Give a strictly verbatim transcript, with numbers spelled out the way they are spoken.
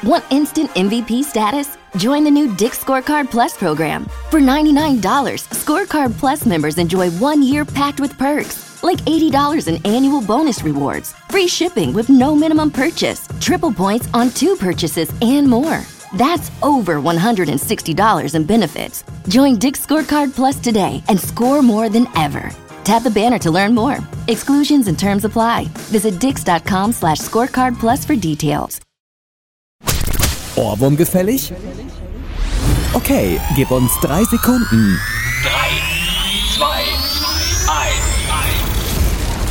Want instant M V P status? Join the new Dick's Scorecard Plus program. For ninety-nine dollars, Scorecard Plus members enjoy one year packed with perks, like eighty dollars in annual bonus rewards, free shipping with no minimum purchase, triple points on two purchases, and more. That's over one hundred sixty dollars in benefits. Join Dick's Scorecard Plus today and score more than ever. Tap the banner to learn more. Exclusions and terms apply. Visit dix.com slash scorecard plus for details. Ohrwurm gefällig? Okay, gib uns drei Sekunden